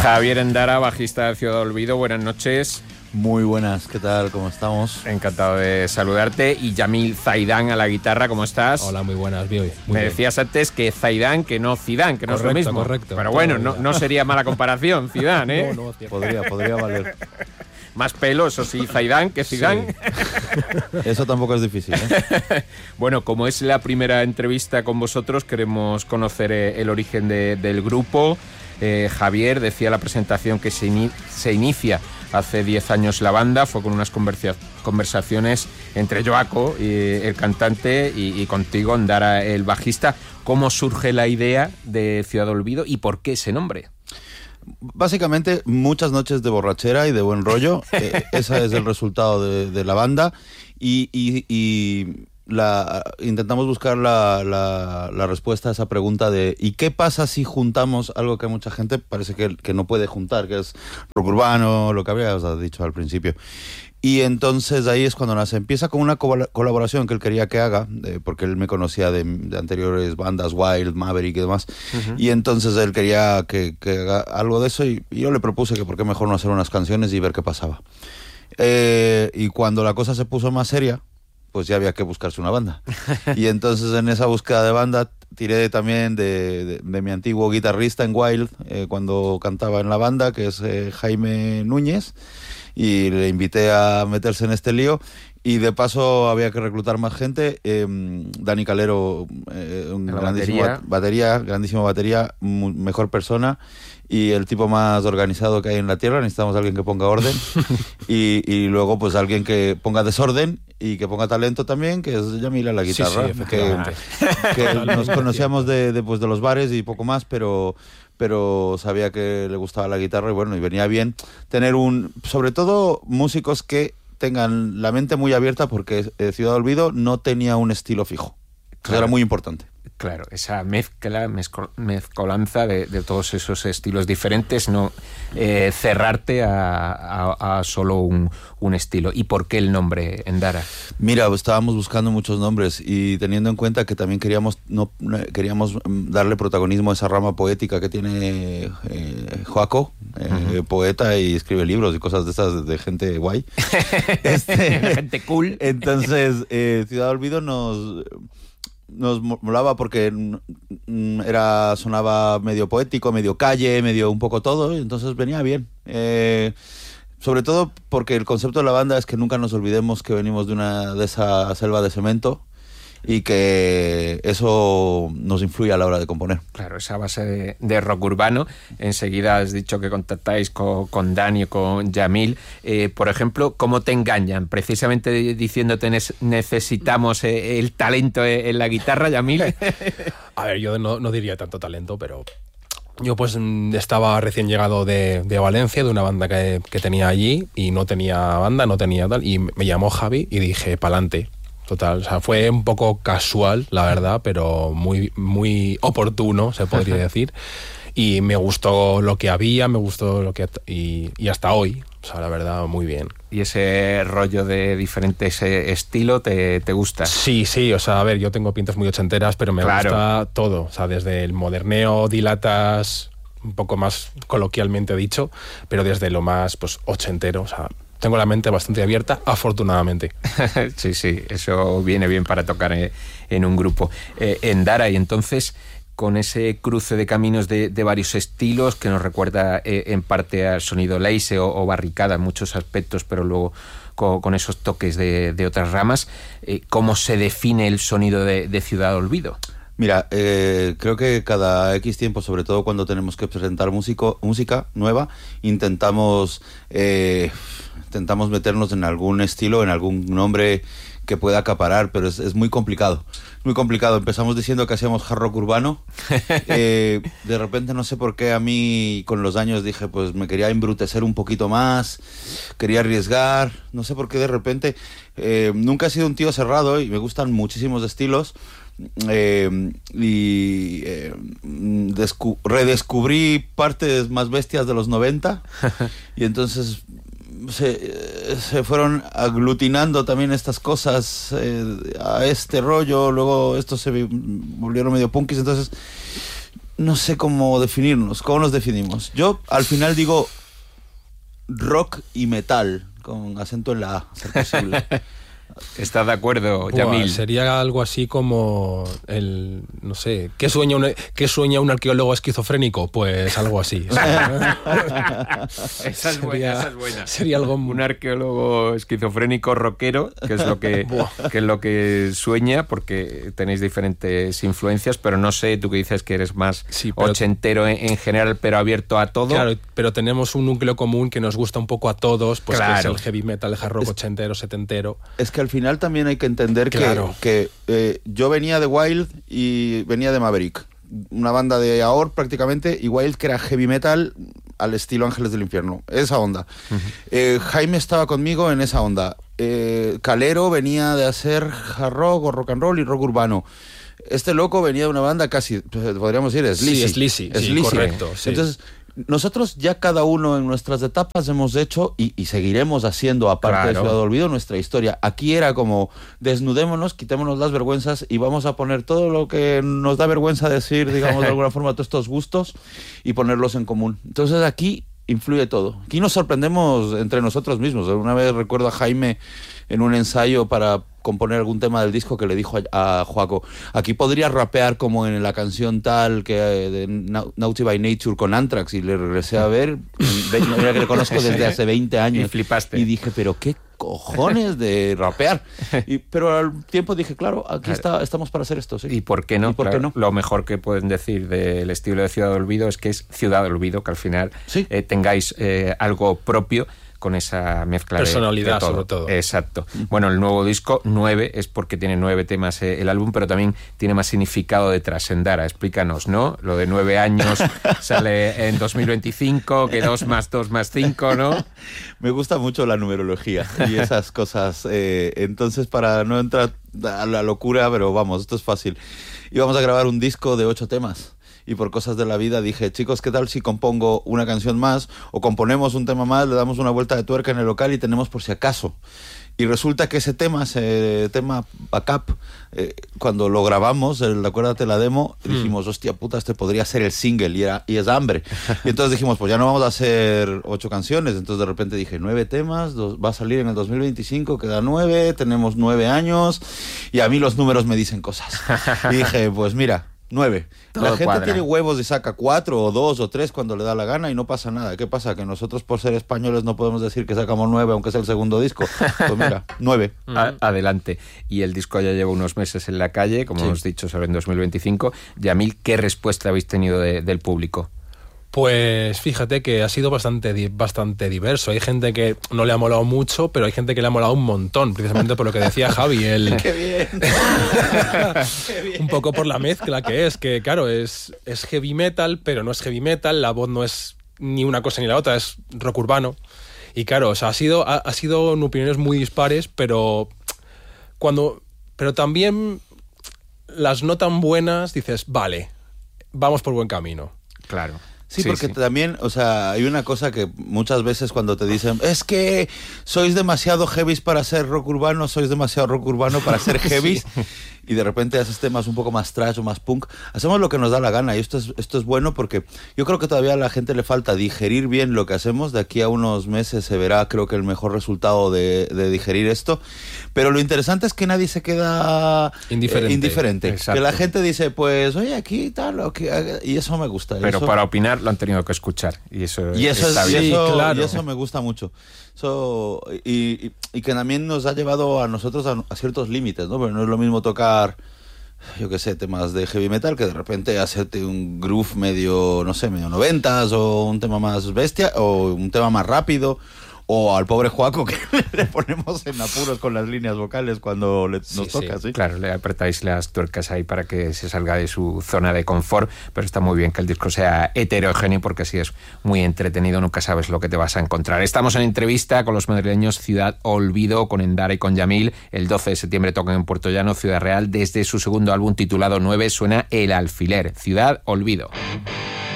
Javier Endara, bajista de Ciudad Olvido, buenas noches. Muy buenas, ¿qué tal? ¿Cómo estamos? Encantado de saludarte. Y Yamil Zaidán a la guitarra, ¿cómo estás? Hola, muy buenas, muy Me decías antes que Zaidán, que no Zidane, que no correcto, es lo mismo. Correcto. Pero bueno, no sería mala comparación, Zidane, ¿eh? No, podría valer. Más pelo, eso sí, Zaidán que Zidane. Sí. Eso tampoco es difícil, ¿eh? Bueno, como es la primera entrevista con vosotros, queremos conocer el origen del grupo. Javier decía en la presentación que se inicia hace 10 años la banda, fue con unas conversaciones entre Joaco, el cantante, y contigo, Endara, el bajista. ¿Cómo surge la idea de Ciudad Olvido y por qué ese nombre? Básicamente, muchas noches de borrachera y de buen rollo. Ese es el resultado de la banda. Intentamos buscar la respuesta a esa pregunta de ¿y qué pasa si juntamos algo que a mucha gente parece que no puede juntar, que es rock urbano, lo que habías dicho al principio? Y entonces ahí es cuando nace. Empieza con una colaboración que él quería que haga, porque él me conocía de anteriores bandas, Wild, Maverick y demás. Uh-huh. Y entonces él quería que haga algo de eso, y yo le propuse que por qué mejor no hacer unas canciones y ver qué pasaba. Y cuando la cosa se puso más seria, pues ya había que buscarse una banda. Y entonces en esa búsqueda de banda tiré también de mi antiguo guitarrista en Wild, cuando cantaba en la banda, que es Jaime Núñez, y le invité a meterse en este lío. Y de paso había que reclutar más gente. Dani Calero, un grandísimo batería, mejor persona y el tipo más organizado que hay en la tierra. Necesitamos a alguien que ponga orden y luego pues alguien que ponga desorden y que ponga talento también, que es Yamil a la guitarra. Sí, que nos conocíamos de los bares y poco más, pero sabía que le gustaba la guitarra y bueno, y venía bien tener sobre todo músicos que tengan la mente muy abierta, porque Ciudad Olvido no tenía un estilo fijo. Claro. Era muy importante. Claro, esa mezcolanza de todos esos estilos diferentes, no cerrarte a solo un estilo. ¿Y por qué el nombre, Endara? Mira, estábamos buscando muchos nombres y teniendo en cuenta que también queríamos darle protagonismo a esa rama poética que tiene Joaco, uh-huh. Poeta, y escribe libros y cosas de esas de gente guay. Gente cool. Entonces, Ciudad Olvido nos molaba porque sonaba medio poético, medio calle, medio un poco todo, y entonces venía bien. Sobre todo porque el concepto de la banda es que nunca nos olvidemos que venimos de esa selva de cemento y que eso nos influye a la hora de componer. Claro, esa base de rock urbano. Enseguida has dicho que contactáis con Dani o con Yamil. Por ejemplo, ¿cómo te engañan? Precisamente diciéndote necesitamos el talento en la guitarra, Yamil. A ver, yo no diría tanto talento, pero yo pues estaba recién llegado de Valencia, de una banda que tenía allí, y no tenía banda, no tenía tal, y me llamó Javi y dije, pa'lante. Total, o sea, fue un poco casual, la verdad, pero muy, muy oportuno, se podría decir. Y me gustó lo que había, y hasta hoy, o sea, la verdad, muy bien. ¿Y ese rollo de diferentes estilos te gusta? Sí, o sea, a ver, yo tengo pintas muy ochenteras, pero me gusta todo, o sea, desde el moderneo, dilatas, un poco más coloquialmente dicho, pero desde lo más, pues, ochentero, o sea, tengo la mente bastante abierta, afortunadamente. Sí, eso viene bien para tocar en un grupo. Endara, y entonces, con ese cruce de caminos de varios estilos, que nos recuerda en parte al sonido Lace o Barricada en muchos aspectos, pero luego con esos toques de otras ramas, ¿cómo se define el sonido de Ciudad Olvido? Mira, creo que cada X tiempo, sobre todo cuando tenemos que presentar música nueva, intentamos meternos en algún estilo, en algún nombre que pueda acaparar, pero es muy complicado. Muy complicado. Empezamos diciendo que hacíamos hard rock urbano. De repente, no sé por qué, a mí con los años dije, pues me quería embrutecer un poquito más, quería arriesgar. No sé por qué de repente. Nunca he sido un tío cerrado y me gustan muchísimos estilos. Redescubrí partes más bestias de los 90 y entonces se fueron aglutinando también estas cosas a este rollo. Luego estos se volvieron medio punkis, entonces no sé cómo definirnos, cómo nos definimos. Yo al final digo rock y metal, con acento en la A, si es posible. ¿Estás de acuerdo, Yamil? Sería algo así como no sé, ¿qué sueña un arqueólogo esquizofrénico? Pues algo así. Esa es buena. Sería algo un arqueólogo esquizofrénico rockero, que es lo que sueña, porque tenéis diferentes influencias, pero no sé, tú que dices que eres más ochentero en general, pero abierto a todo. Claro, pero tenemos un núcleo común que nos gusta un poco a todos, pues claro. Que es el heavy metal, el hard rock ochentero, setentero. Es que al final también hay que entender que yo venía de Wild y venía de Maverick, una banda de Ahor prácticamente, y Wild que era heavy metal al estilo Ángeles del Infierno, esa onda. Uh-huh. Jaime estaba conmigo en esa onda. Calero venía de hacer hard rock o rock and roll y rock urbano. Este loco venía de una banda casi, podríamos decir, Sleazy. Sí, correcto. Sí. Entonces, nosotros ya cada uno en nuestras etapas hemos hecho y seguiremos haciendo, aparte de Ciudad Olvido, nuestra historia. Aquí era como, desnudémonos, quitémonos las vergüenzas y vamos a poner todo lo que nos da vergüenza decir, digamos, de alguna forma, todos estos gustos y ponerlos en común. Entonces aquí influye todo. Aquí nos sorprendemos entre nosotros mismos. Una vez recuerdo a Jaime en un ensayo para componer algún tema del disco que le dijo a Joaco, aquí podría rapear como en la canción tal que de Naughty by Nature con Anthrax, y le regresé a ver, mira que le conozco desde hace 20 años. Y flipaste. Y dije, pero qué cojones de rapear. Pero al tiempo dije, claro, aquí estamos para hacer esto. Sí. ¿Y por qué no? ¿Y por qué no? Lo mejor que pueden decir del estilo de Ciudad Olvido es que es Ciudad Olvido, que al final tengáis algo propio, con esa mezcla personalidad de todo. Sobre todo. Exacto. Bueno, el nuevo disco, 9, es porque tiene 9 temas el álbum, pero también tiene más significado detrás. Endara, explícanos, ¿no? Lo de 9 años sale en 2025, que 2 más 2 más 5, ¿no? Me gusta mucho la numerología y esas cosas. Entonces, para no entrar a la locura, pero vamos, esto es fácil. Íbamos a grabar un disco de 8 temas. Y por cosas de la vida dije, chicos, ¿qué tal si compongo una canción más o componemos un tema más, le damos una vuelta de tuerca en el local y tenemos por si acaso? Y resulta que ese tema Backup, cuando lo grabamos, acuérdate la demo, dijimos, hostia puta, este podría ser el single, y es Hambre. Y entonces dijimos, pues ya no vamos a hacer 8 canciones. Entonces de repente dije, 9 temas, va a salir en el 2025, queda 9, tenemos 9 años, y a mí los números me dicen cosas. Y dije, pues mira, 9. Todo la gente cuadra. tiene huevos y saca 4 o 2 o 3 cuando le da la gana y no pasa nada. ¿Qué pasa? Que nosotros, por ser españoles, no podemos decir que sacamos 9 aunque sea el segundo disco. Pues mira, 9. Adelante. Y el disco ya lleva unos meses en la calle, como hemos dicho, sale en 2025. Yamil, ¿qué respuesta habéis tenido del público? Pues fíjate que ha sido bastante diverso. Hay gente que no le ha molado mucho, pero hay gente que le ha molado un montón, precisamente por lo que decía Javi. ¡Qué bien! ¡Qué bien! Un poco por la mezcla que es, que claro, es heavy metal, pero no es heavy metal, la voz no es ni una cosa ni la otra, es rock urbano. Y claro, o sea, ha sido opiniones muy dispares, pero también las no tan buenas dices, vale, vamos por buen camino. Claro. Sí, porque también, o sea, hay una cosa que muchas veces cuando te dicen, es que sois demasiado heavies para ser rock urbano, sois demasiado rock urbano para ser heavies, y de repente haces temas un poco más trash o más punk. Hacemos lo que nos da la gana, y esto es bueno porque yo creo que todavía a la gente le falta digerir bien lo que hacemos. De aquí a unos meses se verá, creo que el mejor resultado de digerir esto. Pero lo interesante es que nadie se queda indiferente. Que la gente dice, pues, oye, aquí tal, y eso me gusta. Pero eso, para opinar lo han tenido que escuchar, y eso está bien. Claro. Y eso me gusta mucho. Y que también nos ha llevado a nosotros a ciertos límites, ¿no? Porque no es lo mismo tocar, yo qué sé, temas de heavy metal, que de repente hacerte un groove medio, no sé, medio 90s, o un tema más bestia, o un tema más rápido, o al pobre Joaco que le ponemos en apuros con las líneas vocales cuando nos toca, ¿sí? Claro, le apretáis las tuercas ahí para que se salga de su zona de confort, pero está muy bien que el disco sea heterogéneo, porque así es muy entretenido, nunca sabes lo que te vas a encontrar. Estamos en entrevista con los madrileños Ciudad Olvido, con Endara y con Yamil. El 12 de septiembre tocan en Puerto Llano, Ciudad Real. Desde su segundo álbum titulado 9 suena El Alfiler, Ciudad Olvido.